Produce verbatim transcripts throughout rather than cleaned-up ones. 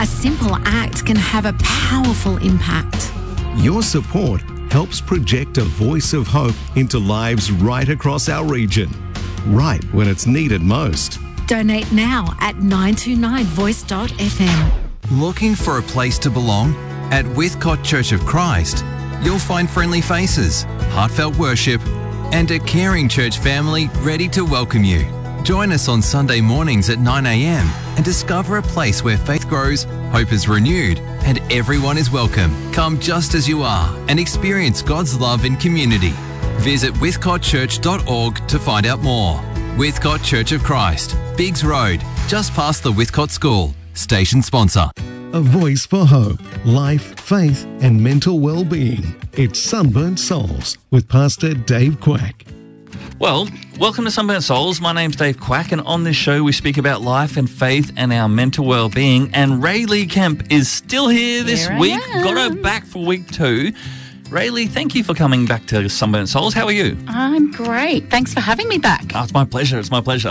simple act can have a powerful impact. Your support helps project a voice of hope into lives right across our region, right when it's needed most. Donate now at nine two nine voice dot f m. Looking for a place to belong? At Withcott Church of Christ, you'll find friendly faces, heartfelt worship, and a caring church family ready to welcome you. Join us on Sunday mornings at nine a m and discover a place where faith grows, hope is renewed, and everyone is welcome. Come just as you are and experience God's love in community. Visit withcott church dot org to find out more. Withcott Church of Christ, Biggs Road, just past the Withcott School. Station sponsor. A voice for hope, life, faith, and mental well-being. It's Sunburnt Souls with Pastor Dave Quack. Well, welcome to Sunburnt Souls. My name's Dave Quack, and on this show we speak about life and faith and our mental well-being. And Rayleigh Kemp is still here this Here I week. am. Got her back for week two. Rayleigh, thank you for coming back to Sunburnt Souls. How are you? I'm great. Thanks for having me back. Oh, it's my pleasure. It's my pleasure.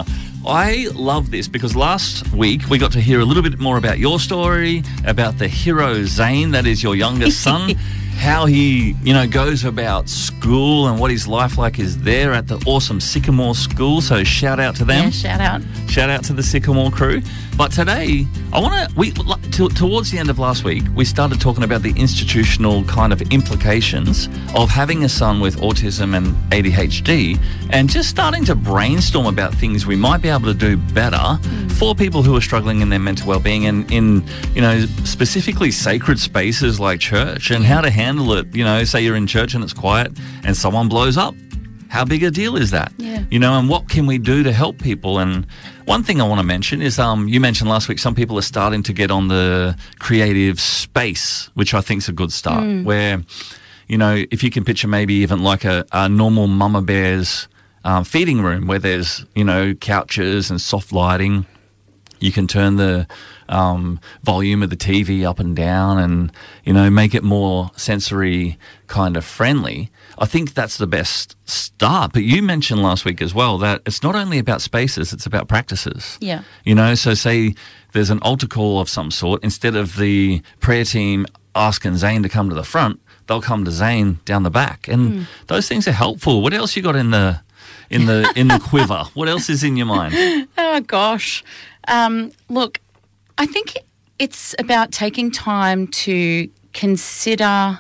I love this because last week we got to hear a little bit more about your story, about the hero Zane, that is your youngest son, how he, you know, goes about school and what his life like is there at the awesome Sycamore School. So shout out to them. Yeah, shout out. Shout out to the Sycamore crew. But today, I want to, we to, towards the end of last week, we started talking about the institutional kind of implications of having a son with autism and A D H D, and just starting to brainstorm about things we might be able to do better mm. for people who are struggling in their mental well-being, and in, you know, specifically sacred spaces like church, and how to handle it. You know, say you're in church and it's quiet and someone blows up. How big a deal is that? Yeah. You know, and what can we do to help people? And one thing I want to mention is, um, you mentioned last week some people are starting to get on the creative space, which I think is a good start, Mm. where, you know, if you can picture maybe even like a, a normal mama bear's um, feeding room where there's, you know, couches and soft lighting. You can turn the um, volume of the T V up and down and, you know, make it more sensory kind of friendly. I think that's the best start. But you mentioned last week as well that it's not only about spaces, it's about practices. Yeah. You know, so say there's an altar call of some sort. Instead of the prayer team asking Zane to come to the front, they'll come to Zane down the back. And Mm. those things are helpful. What else you got in the in the in the quiver? What else is in your mind? Oh, gosh. Um, look, I think it's about taking time to consider,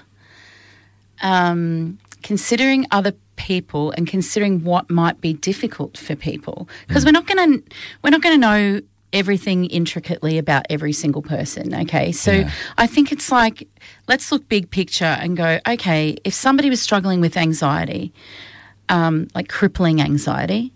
um, considering other people and considering what might be difficult for people, because we're not going to we're not going to know everything intricately about every single person. Okay, so Yeah. I think it's like, let's look big picture and go, okay, if somebody was struggling with anxiety, um, like crippling anxiety,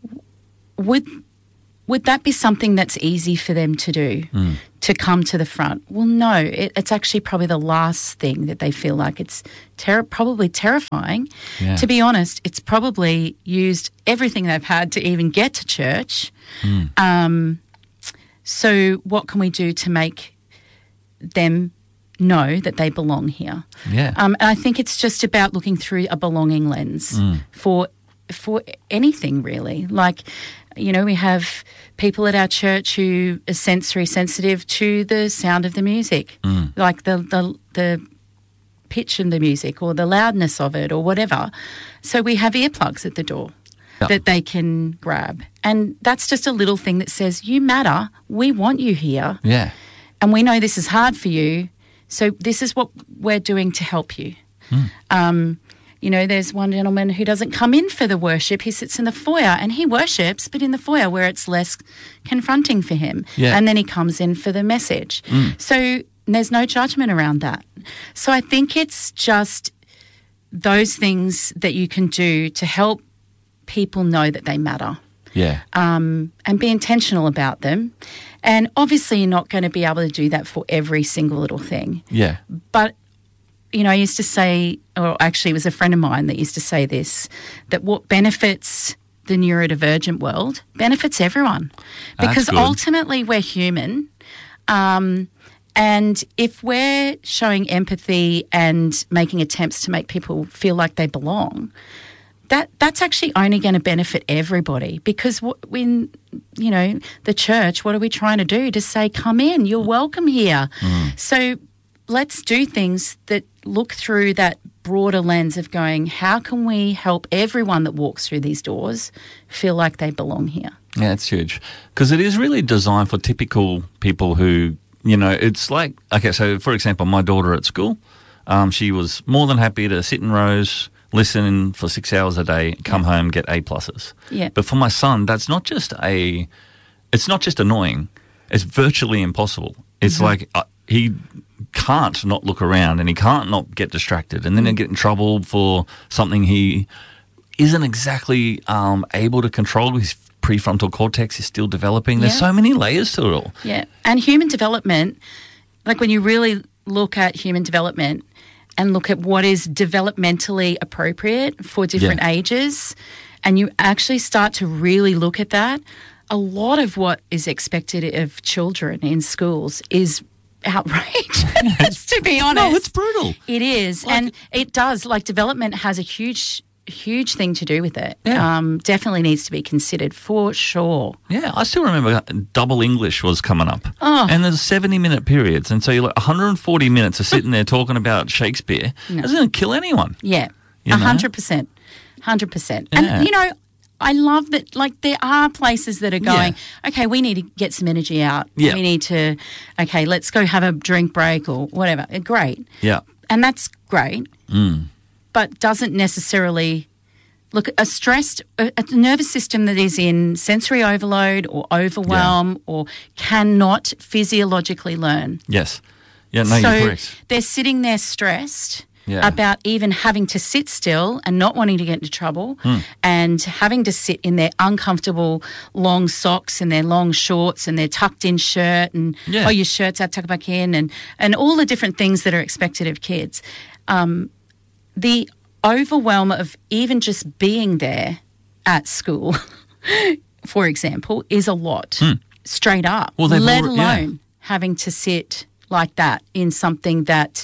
would would that be something that's easy for them to do, Mm. to come to the front? Well, no, it, it's actually probably the last thing that they feel like. It's ter- probably terrifying. Yeah. To be honest, it's probably used everything they've had to even get to church. Mm. Um, so what can we do to make them know that they belong here? Yeah. Um, and I think it's just about looking through a belonging lens Mm. for for anything, really. Like, you know, we have people at our church who are sensory sensitive to the sound of the music, Mm. like the, the the pitch of the music or the loudness of it or whatever. So we have earplugs at the door Yeah. that they can grab. And that's just a little thing that says, you matter, we want you here, Yeah. and we know this is hard for you, so this is what we're doing to help you. Mm. Um, you know, there's one gentleman who doesn't come in for the worship. He sits in the foyer and he worships, but in the foyer where it's less confronting for him. Yeah. And then he comes in for the message. Mm. So there's no judgment around that. So I think it's just those things that you can do to help people know that they matter. Yeah. Um, and be intentional about them. And obviously you're not going to be able to do that for every single little thing. Yeah. But, you know, I used to say, or actually it was a friend of mine that used to say this, that what benefits the neurodivergent world benefits everyone. That's Because good. ultimately we're human. Um, and if we're showing empathy and making attempts to make people feel like they belong, that that's actually only going to benefit everybody, because w- when, you know, the church, what are we trying to do? To say, come in, you're welcome here. Mm. So let's do things that look through that broader lens of going, how can we help everyone that walks through these doors feel like they belong here? Yeah, it's huge, because it is really designed for typical people who, you know, it's like, okay, so for example, my daughter at school, um, she was more than happy to sit in rows, listen for six hours a day, come yeah. home, get A pluses. Yeah. But for my son, that's not just a, it's not just annoying, it's virtually impossible. It's mm-hmm. like uh, he can't not look around and he can't not get distracted, and then he'll get in trouble for something he isn't exactly um, able to control. His prefrontal cortex is still developing. Yeah. There's so many layers to it all. Yeah. And human development, like when you really look at human development and look at what is developmentally appropriate for different yeah. ages, and you actually start to really look at that, a lot of what is expected of children in schools is outrageous, to be honest. No, it's brutal. It is. Like, and it does, like, development has a huge huge thing to do with it. Yeah. Um, definitely needs to be considered for sure. Yeah, I still remember double English was coming up. Oh. And there's seventy minute periods. And so you're like one hundred forty minutes of sitting there talking about Shakespeare. No. It's going to kill anyone. Yeah, you one know? hundred percent. one hundred percent. Yeah. And, you know, I love that, like, there are places that are going, yeah. okay, we need to get some energy out. Yeah. We need to, okay, let's go have a drink break or whatever. Great. Yeah. And that's great. Mm. But doesn't necessarily... Look, a stressed, a, a nervous system that is in sensory overload or overwhelm yeah. or cannot physiologically learn. Yes. Yeah, no, so you're correct. They're sitting there stressed yeah. about even having to sit still and not wanting to get into trouble mm. and having to sit in their uncomfortable long socks and their long shorts and their tucked-in shirt and, yeah. oh, your shirt's out, tuck it back in, and, and all the different things that are expected of kids. Um, the overwhelm of even just being there at school, for example, is a lot, mm. straight up, well, let already, alone yeah. having to sit like that in something that,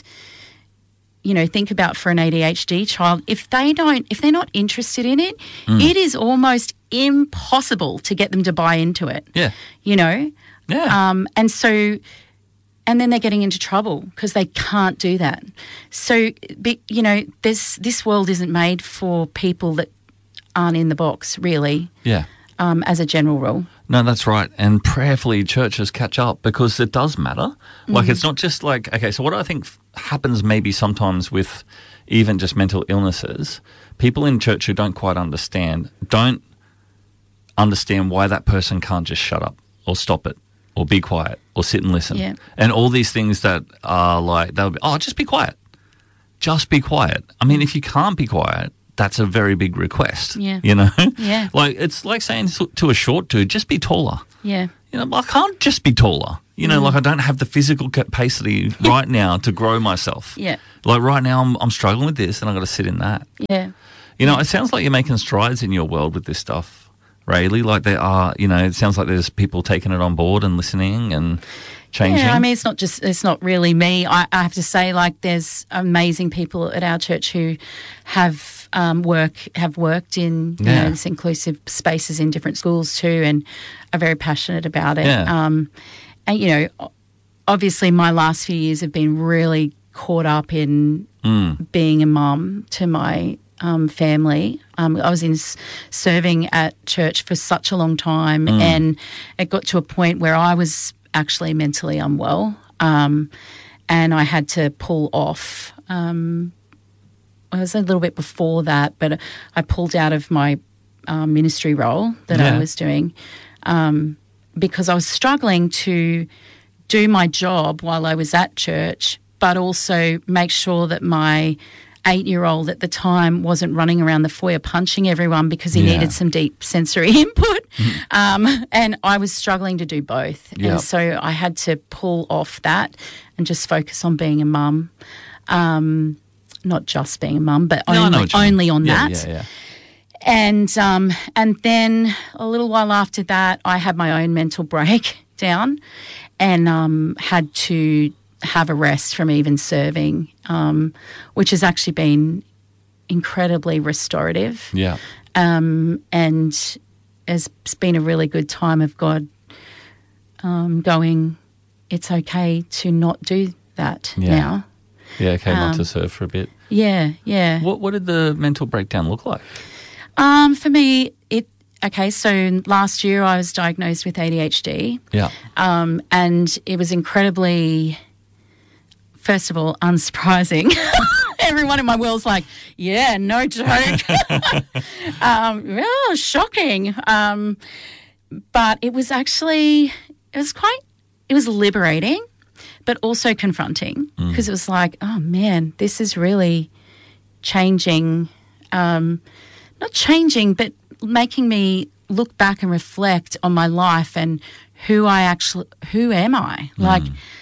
you know, think about for an A D H D child. If they don't, if they're not interested in it, mm. it is almost impossible to get them to buy into it. Yeah. You know? Yeah. Um, and so... And then they're getting into trouble because they can't do that. So, you know, this this world isn't made for people that aren't in the box, really. Yeah. Um, as a general rule. No, that's right. And prayerfully, churches catch up, because it does matter. Like, mm. it's not just like, okay, so what I think happens maybe sometimes with even just mental illnesses, people in church who don't quite understand, don't understand why that person can't just shut up or stop it, or be quiet, or sit and listen. Yeah. And all these things that are like, they'll be, oh, just be quiet. Just be quiet. I mean, if you can't be quiet, that's a very big request. Yeah. You know? Yeah. Like, it's like saying to a short dude, just be taller. Yeah. You know, I can't just be taller. You know, mm. like, I don't have the physical capacity right now to grow myself. Yeah. Like, right now I'm, I'm struggling with this, and I've got to sit in that. Yeah. You know, it sounds like you're making strides in your world with this stuff. Really, like there are, you know, it sounds like there's people taking it on board and listening and changing. Yeah, I mean, it's not just, it's not really me. I, I have to say, like, there's amazing people at our church who have um, work, have worked in, you yeah. know, this inclusive spaces in different schools too, and are very passionate about it. Yeah. Um, and, you know, obviously my last few years have been really caught up in mm. being a mum to my Um, family. Um, I was in s- serving at church for such a long time, mm. and it got to a point where I was actually mentally unwell, um, and I had to pull off. Um, I was a little bit before that, but I pulled out of my um, ministry role that yeah. I was doing um, because I was struggling to do my job while I was at church, but also make sure that my eight-year-old at the time wasn't running around the foyer punching everyone because he yeah. needed some deep sensory input. Mm-hmm. Um, and I was struggling to do both. Yep. And so I had to pull off that and just focus on being a mum. Um, not just being a mum, but no, only, only on yeah, that. Yeah, yeah. And, um, and then a little while after that, I had my own mental breakdown and um, had to have a rest from even serving, um, which has actually been incredibly restorative. Yeah. Um, and it's been a really good time of God um, going, it's okay to not do that Yeah. now. Yeah, okay, not Um, to serve for a bit. Yeah, yeah. What what did the mental breakdown look like? Um, for me, it okay. So last year I was diagnosed with A D H D, Yeah. um, and it was incredibly, first of all, unsurprising. Everyone in my world's like, "Yeah, no joke." um, oh, shocking. Um, but it was actually, it was quite, it was liberating, but also confronting because it was like, oh man, this is really changing. Um, not changing, but making me look back and reflect on my life and who I actually, who am I? Like,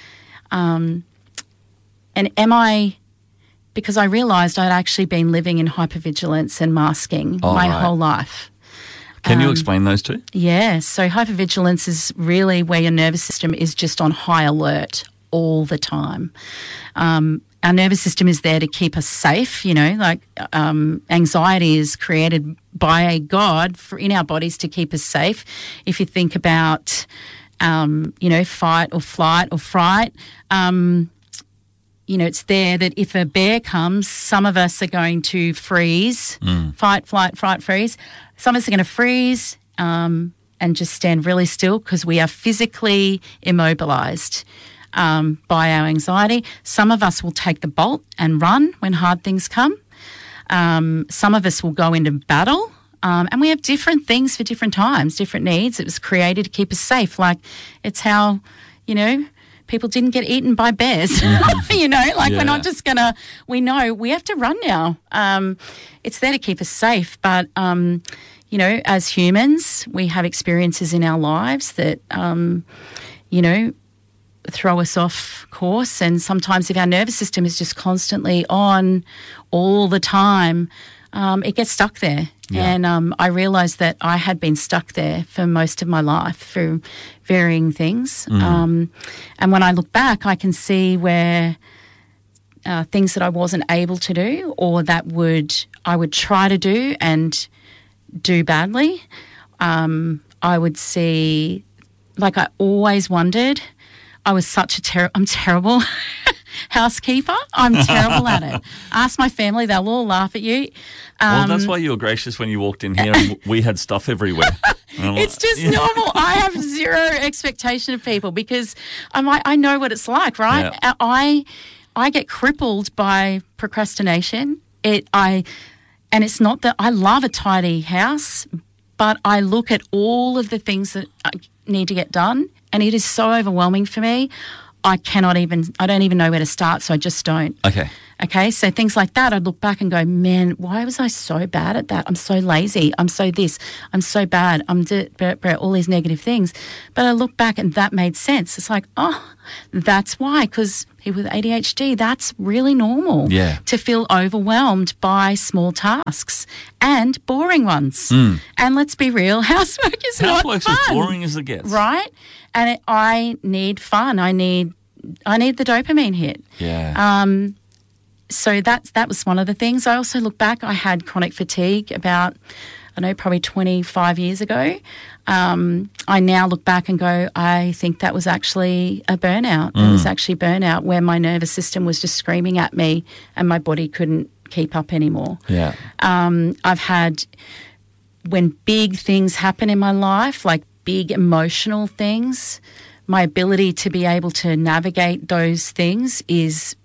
um, and am I, because I realised I'd actually been living in hypervigilance and masking Oh, my right. whole life. Can you Um, explain those two? Yeah, so hypervigilance is really where your nervous system is just on high alert all the time. Um, our nervous system is there to keep us safe, you know, like um, anxiety is created by a God for, in our bodies to keep us safe. If you think about, um, you know, fight or flight or fright, um, you know, it's there that if a bear comes, some of us are going to freeze, fight, flight, fright, freeze. Some of us are going to freeze um, and just stand really still because we are physically immobilised um, by our anxiety. Some of us will take the bolt and run when hard things come. Um, some of us will go into battle. Um, and we have different things for different times, different needs. It was created to keep us safe. Like it's how, you know, people didn't get eaten by bears, you know, like Yeah. we're not just going to, we know we have to run now. Um, it's there to keep us safe. But, um, you know, as humans, we have experiences in our lives that, um, you know, throw us off course. And sometimes if our nervous system is just constantly on all the time, um, it gets stuck there. Yeah. And um, I realised that I had been stuck there for most of my life for varying things. Um, and when I look back, I can see where uh, things that I wasn't able to do or that would I would try to do and do badly. Um, I would see, like I always wondered, I was such a ter- I'm terrible housekeeper. I'm terrible at it. Ask my family, they'll all laugh at you. Well, Um, that's why you were gracious when you walked in here and we had stuff everywhere. And I'm It's like, just normal. I have zero expectation of people because I'm like, I know what it's like, right? Yeah. I I get crippled by procrastination. It I and it's not that I love a tidy house, but I look at all of the things that I need to get done and it is so overwhelming for me. I cannot even I don't even know where to start, so I just don't. Okay. Okay, so things like that, I'd look back and go, man, why was I so bad at that? I'm so lazy. I'm so this. I'm so bad. I'm di- blah, blah, all these negative things. But I look back and that made sense. It's like, oh, that's why, because people with A D H D, that's really normal Yeah. to feel overwhelmed by small tasks and boring ones. And let's be real, housework is not Housework's fun. as boring as it gets. Right? And it, I need fun. I need, I need the dopamine hit. Yeah. Um, so that's that was one of the things. I also look back, I had chronic fatigue about, I know, probably twenty-five years ago. Um, I now look back and go, I think that was actually a burnout. It was actually burnout where my nervous system was just screaming at me and my body couldn't keep up anymore. yeah. Um, I've had, when big things happen in my life, like big emotional things, my ability to be able to navigate those things is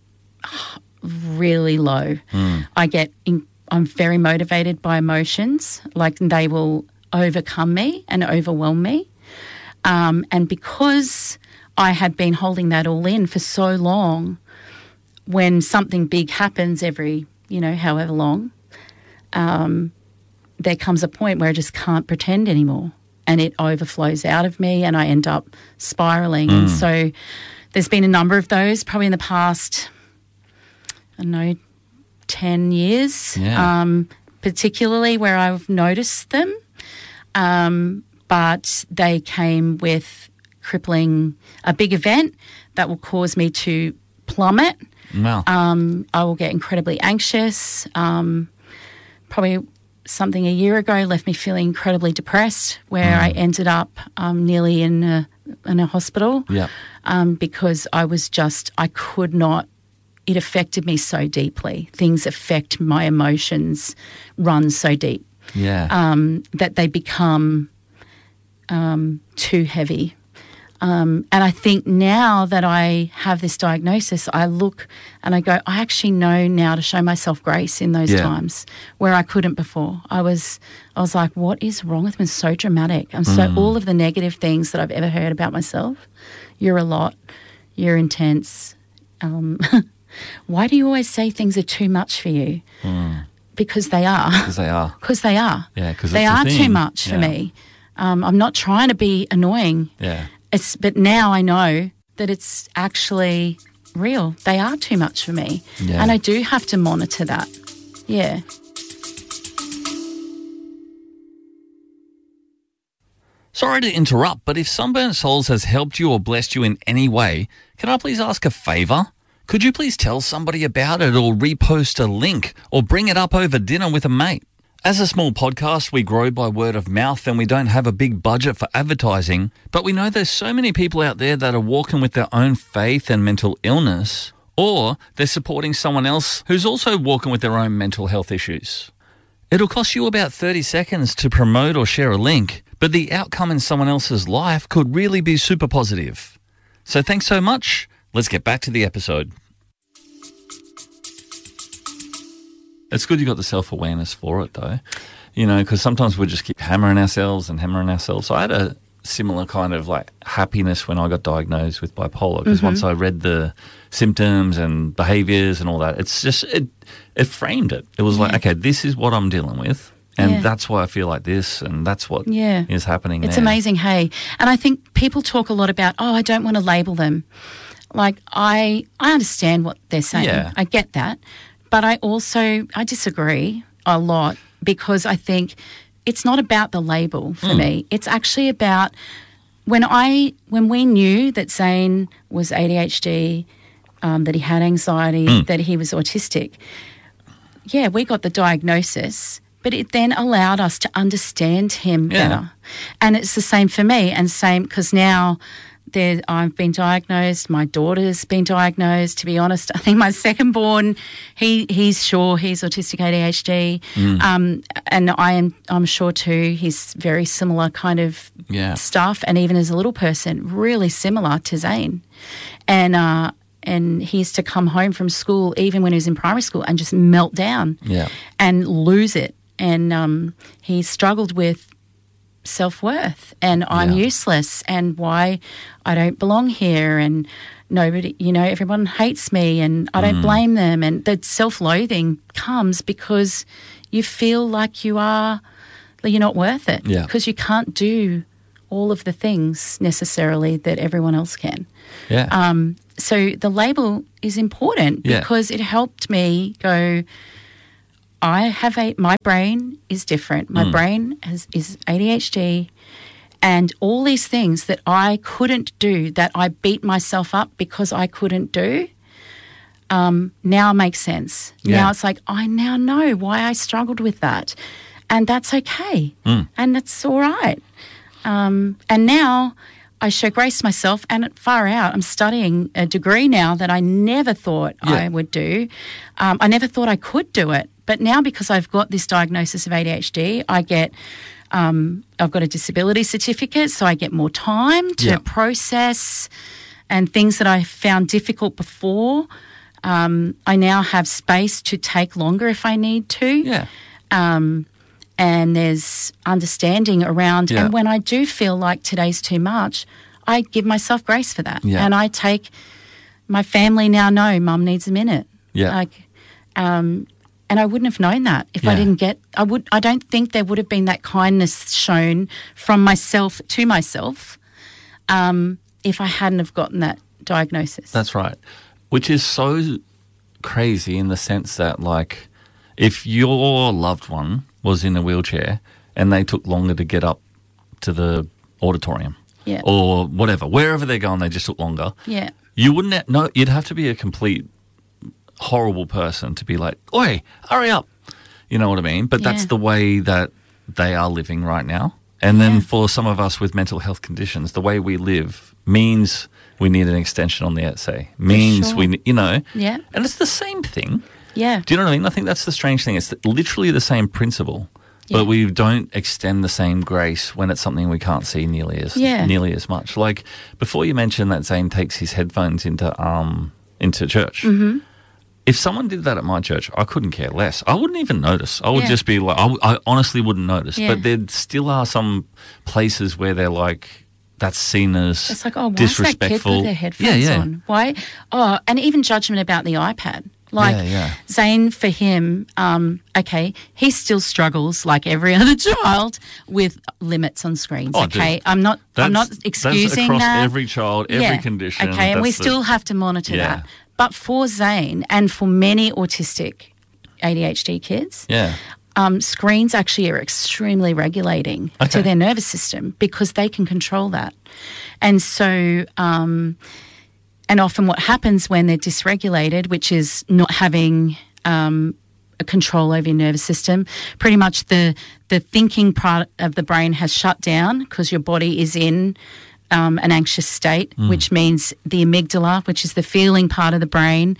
really low. I get, in, I'm very motivated by emotions, like they will overcome me and overwhelm me. Um, and because I had been holding that all in for so long, when something big happens every, you know, however long, um, there comes a point where I just can't pretend anymore and it overflows out of me and I end up spiralling. And so there's been a number of those probably in the past, I don't know, ten years, Yeah. um, particularly where I've noticed them. Um, but they came with crippling, a big event that will cause me to plummet. Wow. Um, I will get incredibly anxious. Um, probably something a year ago left me feeling incredibly depressed, where mm. I ended up um, nearly in a, in a hospital Yeah. um, because I was just, I could not, it affected me so deeply. Things affect my emotions, run so deep Yeah. um, that they become um, too heavy. Um, and I think now that I have this diagnosis, I look and I go, I actually know now to show myself grace in those Yeah. times where I couldn't before. I was, I was like, what is wrong with me? It's so dramatic. And so all of the negative things that I've ever heard about myself, you're a lot, you're intense. Um, why do you always say things are too much for you? Mm. Because they are. Because they are. Because they are. Yeah, 'cause they it's a are too thing. much for Yeah. me. Um, I'm not trying to be annoying. Yeah. It's, but now I know that it's actually real. They are too much for me. Yeah. And I do have to monitor that. Yeah. Sorry to interrupt, but if Sunburnt Souls has helped you or blessed you in any way, can I please ask a favour? Could you please tell somebody about it or repost a link or bring it up over dinner with a mate? As a small podcast, we grow by word of mouth and we don't have a big budget for advertising, but we know there's so many people out there that are walking with their own faith and mental illness, or they're supporting someone else who's also walking with their own mental health issues. It'll cost you about thirty seconds to promote or share a link, but the outcome in someone else's life could really be super positive. So thanks so much. Let's get back to the episode. It's good you got the self-awareness for it, though, you know, because sometimes we just keep hammering ourselves and hammering ourselves. So I had a similar kind of like happiness when I got diagnosed with bipolar, because mm-hmm. once I read the symptoms and behaviours and all that, it's just, it it framed it. It was yeah. like, okay, this is what I'm dealing with, and yeah. that's why I feel like this, and that's what yeah. is happening It's there. amazing, hey. And I think people talk a lot about, oh, I don't want to label them. Like, I I understand what they're saying. Yeah. I get that. But I also, I disagree a lot, because I think it's not about the label for mm. me. It's actually about when I, when we knew that Zane was A D H D, um, that he had anxiety, mm. that he was autistic. Yeah, we got the diagnosis, but it then allowed us to understand him yeah. better. And it's the same for me, and same because now There, I've been diagnosed. My daughter's been diagnosed. To be honest, I think my second born, he he's sure he's autistic A D H D, mm. um, and I am I'm sure too. He's very similar kind of yeah. stuff, and even as a little person, really similar to Zane, and uh, and he used to come home from school even when he was in primary school and just melt down, yeah. and lose it, and um, he struggled with self-worth and I'm yeah. useless and why I don't belong here and nobody, you know, everyone hates me and I don't mm. blame them, and that self-loathing comes because you feel like you are, you're not worth it yeah. because you can't do all of the things necessarily that everyone else can. Yeah. Um, so the label is important yeah. because it helped me go, I have a, my brain is different. My mm. brain has, is A D H D, and all these things that I couldn't do, that I beat myself up because I couldn't do, um, now make sense. Yeah. Now it's like, I now know why I struggled with that, and that's okay, mm. and that's all right. Um, and now I show grace to myself, and far out, I'm studying a degree now that I never thought yeah. I would do. Um, I never thought I could do it. But now, because I've got this diagnosis of A D H D, I get, um, I've got a disability certificate, so I get more time to yeah. process and things that I found difficult before. Um, I now have space to take longer if I need to. Yeah. Um, and there's understanding around. Yeah. And when I do feel like today's too much, I give myself grace for that. Yeah. And I take, my family now know Mum needs a minute. Yeah. Like, um, and I wouldn't have known that if yeah. I didn't get, I would, I don't think there would have been that kindness shown from myself to myself um, if I hadn't have gotten that diagnosis. That's right. Which is so crazy in the sense that, like, if your loved one was in a wheelchair and they took longer to get up to the auditorium yeah. or whatever, wherever they're going, they just took longer. Yeah. You wouldn't know, you'd have to be a complete horrible person to be like, oi, hurry up. You know what I mean? But that's Yeah. the way that they are living right now. And then Yeah. for some of us with mental health conditions, the way we live means we need an extension on the S A. Means sure. we, ne- you know. Yeah. And it's the same thing. Yeah. Do you know what I mean? I think that's the strange thing. It's literally the same principle, but Yeah. we don't extend the same grace when it's something we can't see nearly as Yeah. nearly as much. Like before you mentioned that Zane takes his headphones into um into church. Mm-hmm. If someone did that at my church, I couldn't care less. I wouldn't even notice. I would Yeah. just be like, I, w- I honestly wouldn't notice. Yeah. But there still are some places where they're like, that's seen as It's like, oh, why is that disrespectful. kid with their headphones yeah, yeah. on? Why? Oh, and even judgment about the iPad. Like Yeah, yeah. Zane, for him, um, okay, he still struggles like every other child with limits on screens. Oh, okay, dude. I'm not. I'm not That's- excusing that's across that. every child, every Yeah. condition. Okay, and we That's the- still have to monitor Yeah. that. But for Zane and for many autistic A D H D kids, Yeah. um, screens actually are extremely regulating Okay. to their nervous system because they can control that. And so, um, and often what happens when they're dysregulated, which is not having um, a control over your nervous system, pretty much the, the thinking part of the brain has shut down because your body is in Um, an anxious state, which means the amygdala, which is the feeling part of the brain,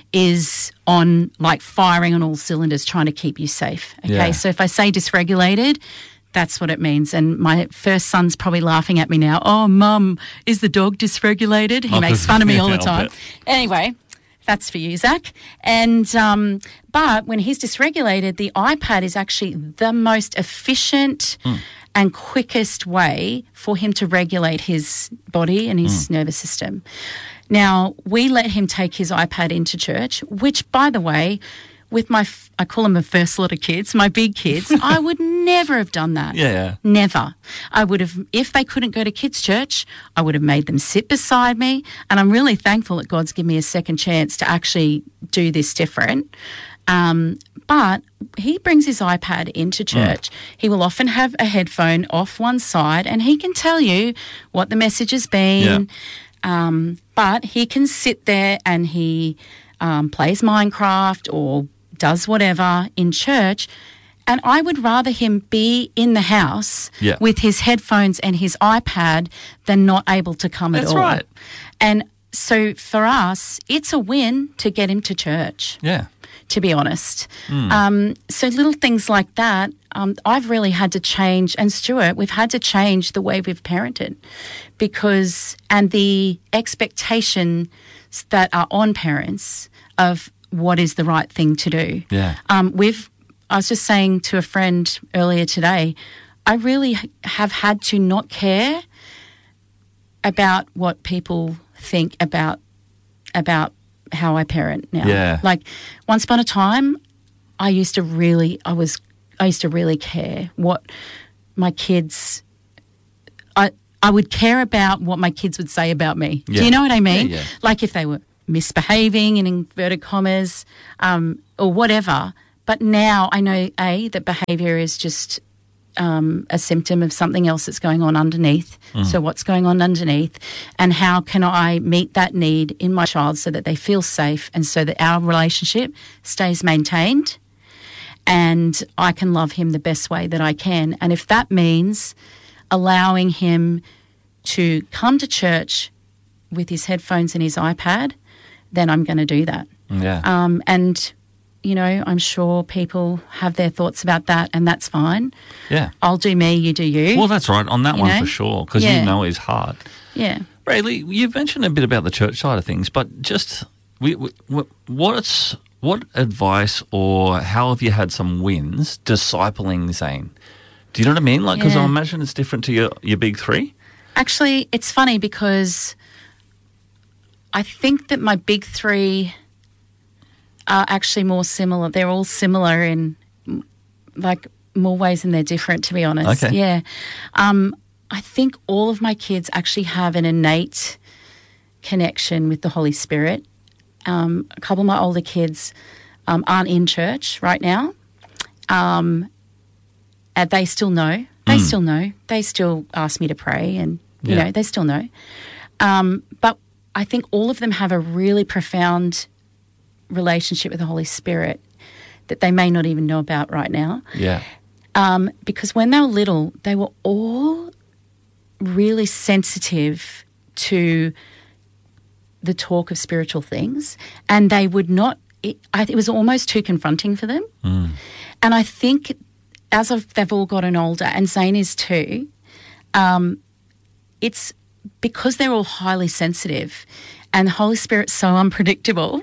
is on like firing on all cylinders trying to keep you safe. Okay, Yeah. so if I say dysregulated, that's what it means. And my first son's probably laughing at me now. Oh, Mum, is the dog dysregulated? He Oh, makes 'cause- fun of me all the yeah, I'll time. bet. Anyway, that's for you, Zach. And um, but when he's dysregulated, the iPad is actually the most efficient and quickest way for him to regulate his body and his nervous system. Now, we let him take his iPad into church, which, by the way, with my, f- I call them my first lot of kids, my big kids, I would never have done that. Yeah, yeah. Never. I would have, if they couldn't go to kids' church, I would have made them sit beside me. And I'm really thankful that God's given me a second chance to actually do this different. Um, but he brings his iPad into church. He will often have a headphone off one side and he can tell you what the message has been. Um, but he can sit there and he um, plays Minecraft or does whatever in church. And I would rather him be in the house Yeah. with his headphones and his iPad than not able to come That's at all. right. And so for us, it's a win to get him to church, Yeah. to be honest. Um, so little things like that, um, I've really had to change, and Stuart, we've had to change the way we've parented because, and the expectations that are on parents of what is the right thing to do. Yeah. Um, we've, I was just saying to a friend earlier today, I really h- have had to not care about what people think about about how I parent now. Yeah. Like once upon a time, I used to really, I was, I used to really care what my kids, I, I would care about what my kids would say about me. Yeah. Do you know what I mean? Yeah, yeah. Like if they were misbehaving in inverted commas um, or whatever. But now I know, A, that behaviour is just um, a symptom of something else that's going on underneath. So what's going on underneath and how can I meet that need in my child so that they feel safe and so that our relationship stays maintained and I can love him the best way that I can. And if that means allowing him to come to church with his headphones and his iPad, then I'm going to do that. Yeah. Um, and, you know, I'm sure people have their thoughts about that and that's fine. yeah. I'll do me, you do you. Well, that's right. On that You one know? for sure, because Yeah. you know his heart. yeah. Rayleigh, you've mentioned a bit about the church side of things, but just we, we, what's what advice or how have you had some wins discipling Zane? Do you know what I mean? Like, because Yeah. I imagine it's different to your, your big three. Actually, it's funny because I think that my big three are actually more similar. They're all similar in mm, like more ways than they're different, to be honest. Okay. Yeah. Um, I think all of my kids actually have an innate connection with the Holy Spirit. Um, a couple of my older kids um, aren't in church right now. Um, and they still know. They still know. They still ask me to pray and, you Yeah. know, they still know. Um, but I think all of them have a really profound relationship with the Holy Spirit that they may not even know about right now. Yeah. Um, because when they were little, they were all really sensitive to the talk of spiritual things, and they would not, it, I, it was almost too confronting for them. Mm. And I think as of, they've all gotten older, and Zane is too, um, it's because they're all highly sensitive and the Holy Spirit's so unpredictable,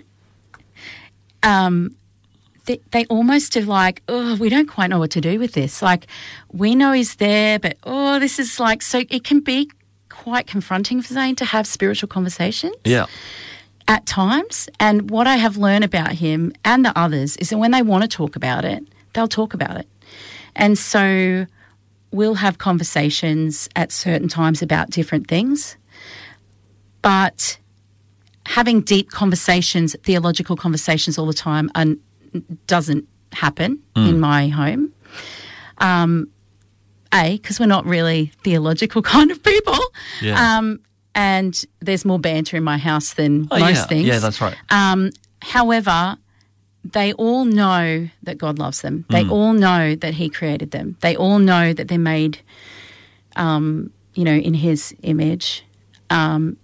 um, they, they almost are like, oh, we don't quite know what to do with this. Like, we know he's there, but, oh, this is like, so it can be quite confronting for Zane to have spiritual conversations. Yeah. At times. And what I have learned about him and the others is that when they want to talk about it, they'll talk about it. And so we'll have conversations at certain times about different things. But having deep conversations, theological conversations all the time are, doesn't happen mm. in my home. Um, A, because we're not really theological kind of people. Yeah. Um, and there's more banter in my house than oh, most yeah. things. Yeah, that's right. Um, however, they all know that God loves them. They mm. all know that he created them. They all know that they're made, um, you know, in his image. Um,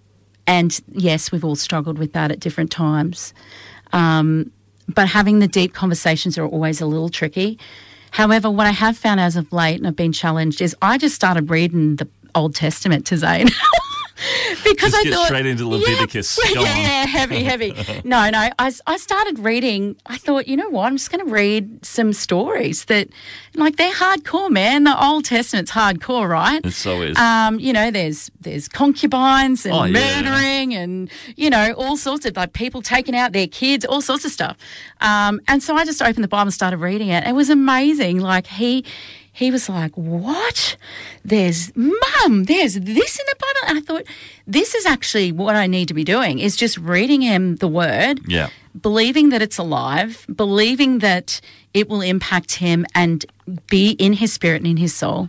and, yes, we've all struggled with that at different times. Um, but having the deep conversations are always a little tricky. However, what I have found as of late, and I've been challenged, is I just started reading the Old Testament to Zane. Because just I get thought, straight into Leviticus. Yeah, Go yeah, on. yeah, heavy, heavy. No, no, I, I started reading. I thought, you know what, I'm just going to read some stories that, like, they're hardcore, man. The Old Testament's hardcore, right? It so is. Um, you know, there's there's concubines and Oh, yeah. murdering and, you know, all sorts of, like, people taking out their kids, all sorts of stuff. Um, and so I just opened the Bible and started reading it. It was amazing. Like, he... He was like, what? There's, Mum, there's this in the Bible? And I thought, this is actually what I need to be doing, is just reading him the word, Yeah. believing that it's alive, believing that it will impact him and be in his spirit and in his soul,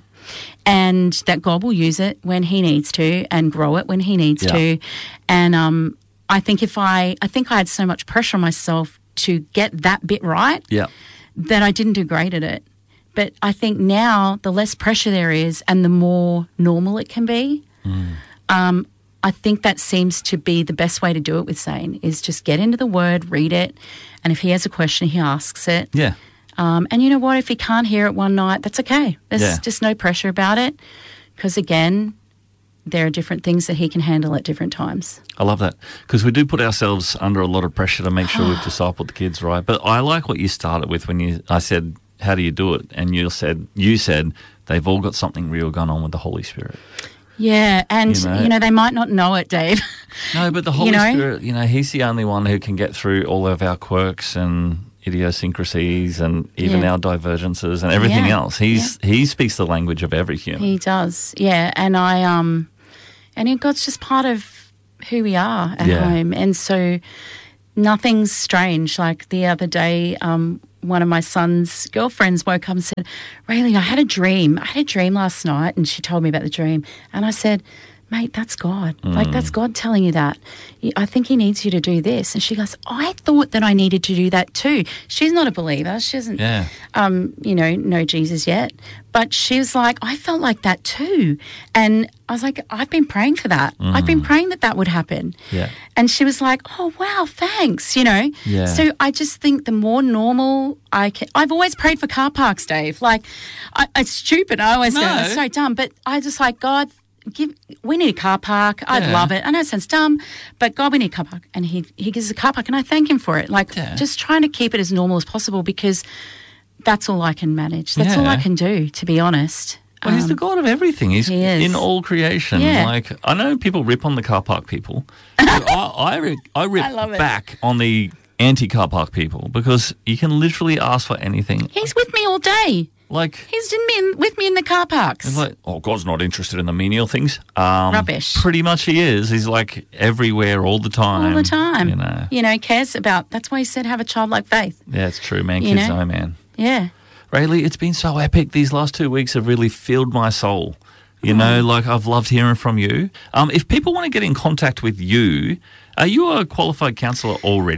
and that God will use it when he needs to and grow it when he needs Yeah. to. And um, I think if I, I think I had so much pressure on myself to get that bit right Yeah. that I didn't do great at it. But I think now the less pressure there is and the more normal it can be, mm. um, I think that seems to be the best way to do it with Zane, is just get into the word, read it, and if he has a question, he asks it. Yeah. Um, and you know what? If he can't hear it one night, that's okay. There's Yeah. just no pressure about it, because, again, there are different things that he can handle at different times. I love that, because we do put ourselves under a lot of pressure to make sure we've discipled the kids right. But I like what you started with when you I said, how do you do it? And you said, you said they've all got something real going on with the Holy Spirit. Yeah, and, you You know, know- they might not know it, Dave. No, but the Holy know? Spirit, you know, he's the only one who can get through all of our quirks and idiosyncrasies and even Yeah. our divergences and everything Yeah. else. He's He speaks the language of every human. He does, yeah. And I, um, and he- God's just part of who we are at Yeah. home. And so nothing's strange. Like the other day, um, one of my son's girlfriends woke up and said, Rayleigh, I had a dream. I had a dream last night, and she told me about the dream. And I said, mate, that's God. Mm. Like, that's God telling you that. I think he needs you to do this. And she goes, I thought that I needed to do that too. She's not a believer. She doesn't, Yeah. um, you know, know Jesus yet. But she was like, I felt like that too. And I was like, I've been praying for that. I've been praying that that would happen. Yeah. And she was like, oh, wow, thanks, you know. Yeah. So I just think the more normal I can... I've always prayed for car parks, Dave. Like, I, it's stupid. I always go, No. that's so dumb. But I just like, God... Give, we need a car park. I'd Yeah. love it. I know it sounds dumb, but God, we need a car park. And he, he gives us a car park, and I thank him for it. Like, Yeah. just trying to keep it as normal as possible, because that's all I can manage. That's all I Yeah. can do, to be honest. Well, he's the Um, God of everything. He's he is. in all creation. Yeah. Like, I know people rip on the car park people. But I, I, rip, I rip I love it. back on the anti-car park people, because you can literally ask for anything. He's with me all day. Like, He's in me in, with me in the car parks. it's like, oh, God's not interested in the menial things. Um, Rubbish. Pretty much he is. He's like everywhere all the time. all the time. You know. You know, cares about... That's why he said have a childlike faith. Yeah, it's true, man. You Kids know? know, man. Yeah. Rayleigh, it's been so epic. These last two weeks have really filled my soul. You Mm. know, like, I've loved hearing from you. Um, if people want to get in contact with you, are you a qualified counsellor already?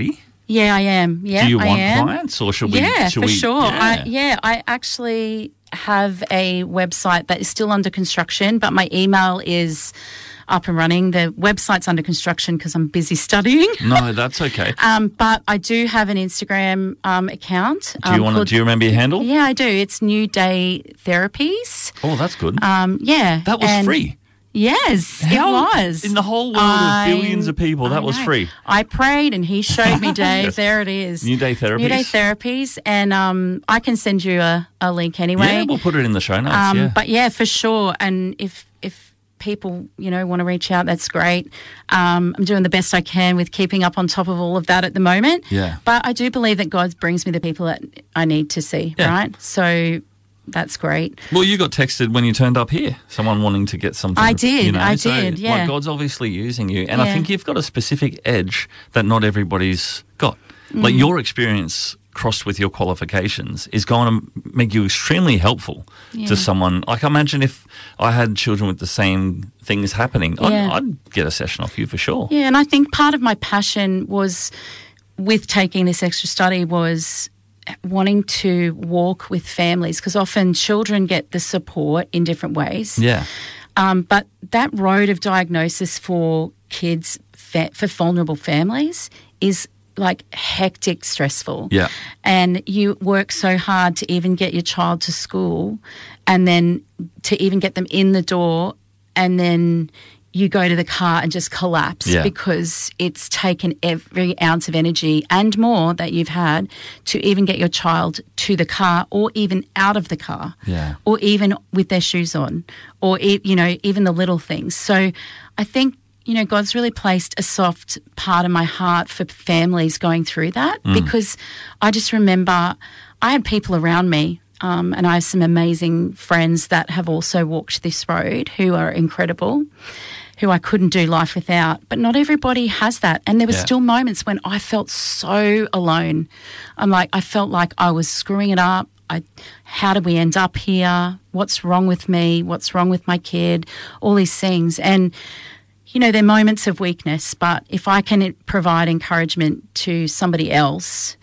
Yeah, I am. Yeah, Do you I want am. clients, or should we? Yeah, should for we, sure. Yeah. I, yeah, I actually have a website that is still under construction, but my email is up and running. The website's under construction because I'm busy studying. No, that's okay. Um, but I do have an Instagram um, account. Do you um, want to? called- Do you remember your handle? Yeah, I do. It's New Day Therapies. Oh, that's good. Um, yeah. that was and- free. Yes, How- it was. in the whole world I- of billions of people. That I was know. free. I prayed and he showed me, Dave. Yes. There it is. New Day Therapies. New Day Therapies. And um, I can send you a, a link anyway. Yeah, we'll put it in the show notes. Um, yeah. But yeah, for sure. And if if people, you know, want to reach out, that's great. Um, I'm doing the best I can with keeping up on top of all of that at the moment. Yeah. But I do believe that God brings me the people that I need to see, Yeah. right? So that's great. Well, you got texted when you turned up here. Someone wanting to get something. I did, You know? I so, did, yeah. Like, God's obviously using you, and I Yeah. think you've got a specific edge that not everybody's got. Mm. Like your experience crossed with your qualifications is going to make you extremely helpful Yeah. to someone. Like, imagine if I had children with the same things happening, Yeah. I'd, I'd get a session off you for sure. Yeah, and I think part of my passion was with taking this extra study was wanting to walk with families, because often children get the support in different ways. Yeah. Um, but that road of diagnosis for kids, fa- for vulnerable families, is like hectic, stressful. Yeah. And you work so hard to even get your child to school, and then to even get them in the door, and then you go to the car and just collapse Yeah. because it's taken every ounce of energy and more that you've had to even get your child to the car, or even out of the car, Yeah. or even with their shoes on, or, e- you know, even the little things. So I think, you know, God's really placed a soft part of my heart for families going through that, because I just remember I had people around me, um, and I have some amazing friends that have also walked this road who are incredible, who I couldn't do life without. But not everybody has that. And there were Yeah. still moments when I felt so alone. I'm like, I felt like I was screwing it up. I, how did we end up here? What's wrong with me? What's wrong with my kid? All these things. And, you know, they're moments of weakness. But if I can provide encouragement to somebody else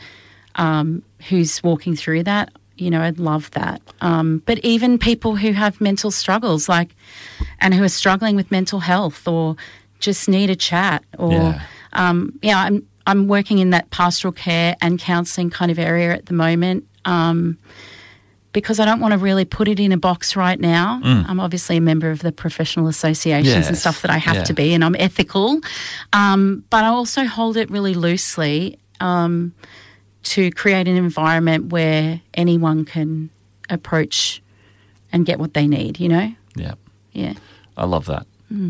um, who's walking through that, you know, I'd love that. Um, but even people who have mental struggles, like, and who are struggling with mental health, or just need a chat, or Yeah. um, yeah, I'm I'm working in that pastoral care and counselling kind of area at the moment, um, because I don't want to really put it in a box right now. I'm obviously a member of the professional associations and Yes. stuff that I have Yeah. to be, and I'm ethical, um, but I also hold it really loosely. Um, to create an environment where anyone can approach and get what they need, you know? Yeah. Yeah. I love that.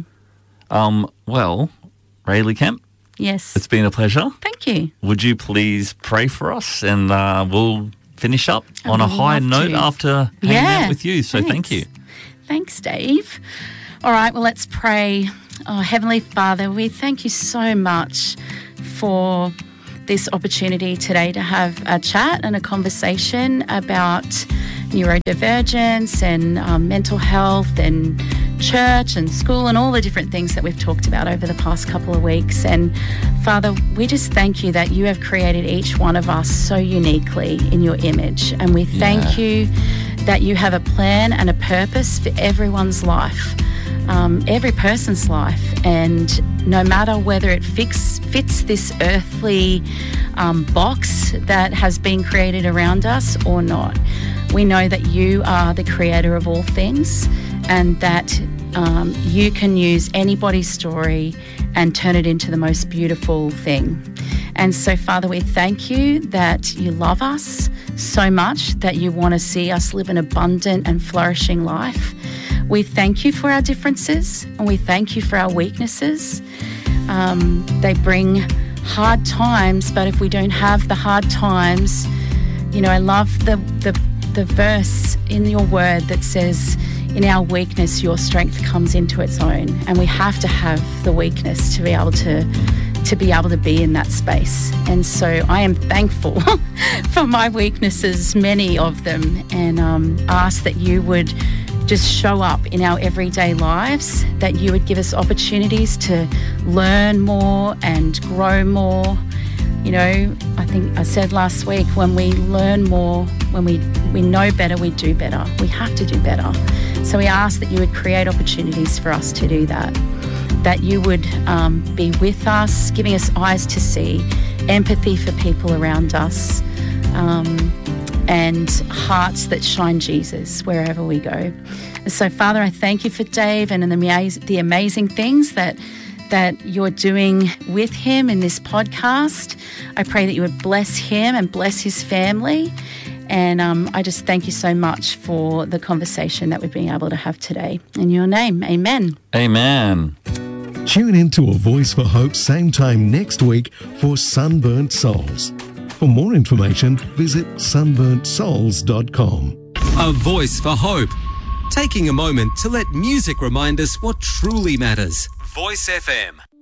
Um, well, Rayleigh Kemp, Yes. it's been a pleasure. Thank you. Would you please pray for us, and uh, we'll finish up I on a would high love note to. after hanging Yeah, out with you. So thank thanks. you. Thanks, Dave. All right, well, let's pray. Oh, Heavenly Father, we thank you so much for this opportunity today to have a chat and a conversation about neurodivergence and um, mental health and church and school and all the different things that we've talked about over the past couple of weeks. And Father, we just thank you that you have created each one of us so uniquely in your image. And we thank Yeah. you that you have a plan and a purpose for everyone's life. Um, every person's life, and no matter whether it fix, fits this earthly um, box that has been created around us or not, we know that you are the creator of all things, and that um, you can use anybody's story and turn it into the most beautiful thing. And so, Father, we thank you that you love us so much, that you want to see us live an abundant and flourishing life. We thank you for our differences, and we thank you for our weaknesses. Um, they bring hard times, but if we don't have the hard times, you know, I love the, the, the verse in your word that says, in our weakness, your strength comes into its own. And we have to have the weakness to be able to to be able to be in that space. And so I am thankful for my weaknesses, many of them, and um, ask that you would just show up in our everyday lives, that you would give us opportunities to learn more and grow more, You know, I think I said last week, when we learn more, when we, we know better, we do better. We have to do better. So we ask that you would create opportunities for us to do that, that you would um, be with us, giving us eyes to see, empathy for people around us, um, and hearts that shine Jesus wherever we go. And so, Father, I thank you for Dave and the, amaz- the amazing things that that you're doing with him in this podcast. I pray that you would bless him and bless his family. And um, I just thank you so much for the conversation that we've been able to have today. In your name, amen. Amen. Tune in to A Voice for Hope same time next week for Sunburnt Souls. For more information, visit sunburnt souls dot com. A Voice for Hope. Taking a moment to let music remind us what truly matters. Voice F M.